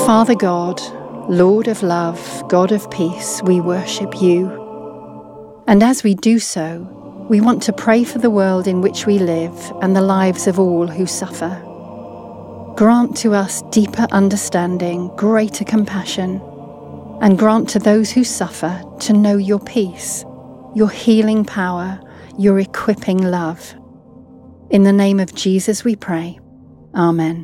Father God, Lord of love, God of peace, we worship you. And as we do so, we want to pray for the world in which we live and the lives of all who suffer. Grant to us deeper understanding, greater compassion, and grant to those who suffer to know your peace, your healing power, your equipping love. In the name of Jesus we pray. Amen.